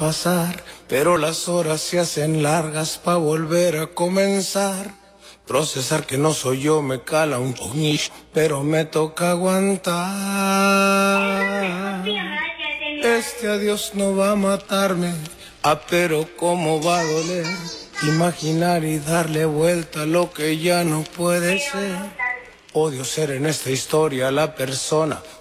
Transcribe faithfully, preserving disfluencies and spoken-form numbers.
pasar, pero las horas se hacen largas pa' volver a comenzar. Procesar que no soy yo me cala un poquillo, pero me toca aguantar. Este adiós no va a matarme, ah, pero cómo va a doler. Imaginar y darle vuelta a lo que ya no puede ser. Odio ser en esta historia la persona